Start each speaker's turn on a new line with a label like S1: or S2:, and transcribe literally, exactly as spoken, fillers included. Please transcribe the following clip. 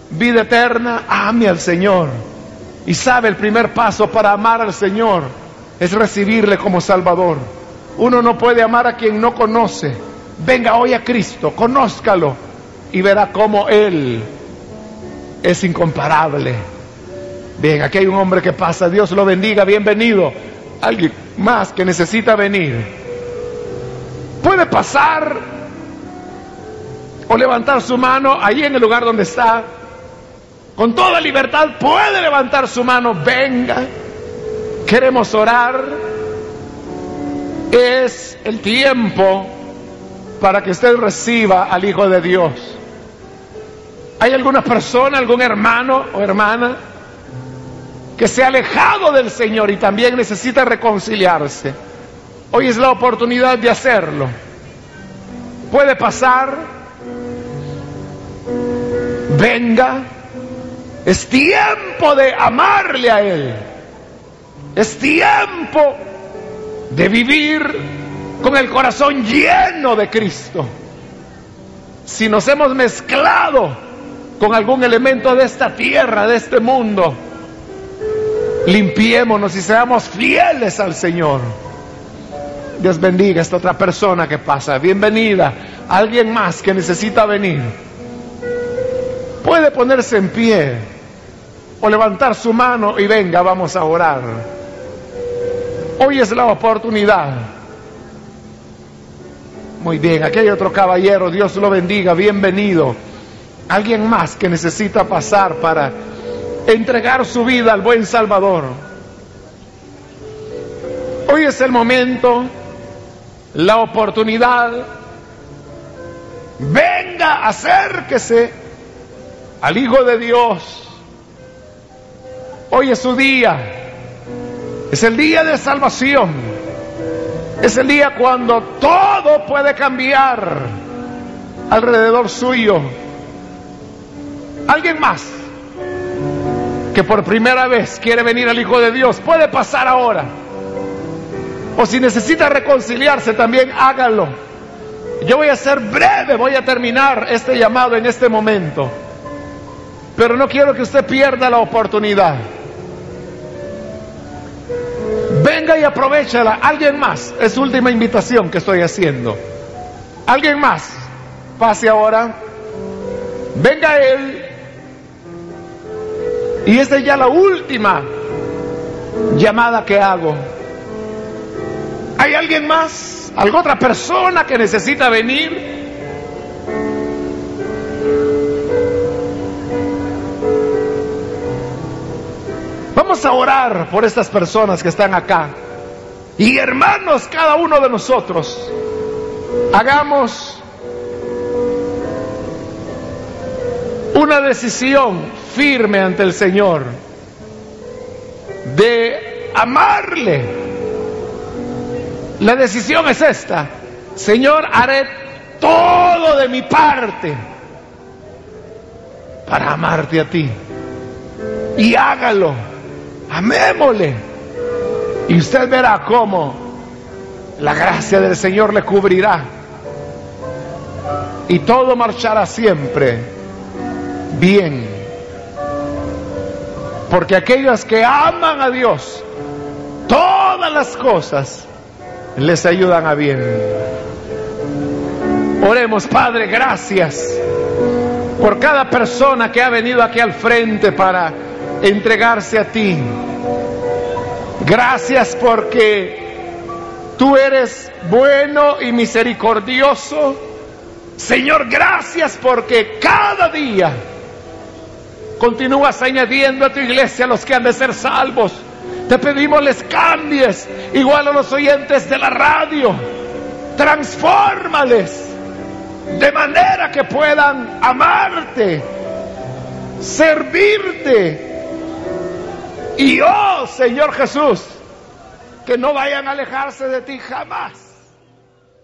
S1: vida eterna, ame al Señor. Y sabe, el primer paso para amar al Señor es recibirle como Salvador. Uno no puede amar a quien no conoce. Venga hoy a Cristo, conózcalo y verá cómo Él es incomparable. Bien, aquí hay un hombre que pasa, Dios lo bendiga, bienvenido. Alguien más que necesita venir. Puede pasar o levantar su mano ahí en el lugar donde está. Con toda libertad puede levantar su mano. Venga, queremos orar. Es el tiempo para que usted reciba al Hijo de Dios. ¿Hay alguna persona, algún hermano o hermana que se ha alejado del Señor y también necesita reconciliarse? Hoy es la oportunidad de hacerlo. Puede pasar. Venga. Es tiempo de amarle a Él. Es tiempo de vivir con el corazón lleno de Cristo. Si nos hemos mezclado con algún elemento de esta tierra, de este mundo, limpiémonos y seamos fieles al Señor. Dios bendiga a esta otra persona que pasa. Bienvenida. Alguien más que necesita venir. Puede ponerse en pie o levantar su mano y venga, vamos a orar. Hoy es la oportunidad. Muy bien, aquí hay otro caballero, Dios lo bendiga, bienvenido. Alguien más que necesita pasar para entregar su vida al buen Salvador. Hoy es el momento, la oportunidad. Venga, acérquese al Hijo de Dios. Hoy es su día. Es el día de salvación. Es el día cuando todo puede cambiar alrededor suyo. Alguien más que por primera vez quiere venir al Hijo de Dios, puede pasar ahora. O si necesita reconciliarse también, hágalo. Yo voy a ser breve, voy a terminar este llamado en este momento. Pero no quiero que usted pierda la oportunidad. Venga y aprovéchala. Alguien más, es última invitación que estoy haciendo. Alguien más, pase ahora. Venga Él. Y esta es ya la última llamada que hago. ¿Hay alguien más? ¿Alguna otra persona que necesita venir? Vamos a orar por estas personas que están acá. Y hermanos, cada uno de nosotros, hagamos una decisión firme ante el Señor de amarle. La decisión es esta: Señor, haré todo de mi parte para amarte a ti. Y hágalo, amémosle. Y usted verá cómo la gracia del Señor le cubrirá. Y todo marchará siempre bien. Porque aquellos que aman a Dios, todas las cosas les ayudan a bien. Oremos. Padre, gracias por cada persona que ha venido aquí al frente para entregarse a ti. Gracias porque tú eres bueno y misericordioso. Señor, gracias porque cada día continúas añadiendo a tu iglesia a los que han de ser salvos. Te pedimos les cambies, igual a los oyentes de la radio. Transfórmales de manera que puedan amarte, servirte. Y oh, Señor Jesús, que no vayan a alejarse de ti jamás.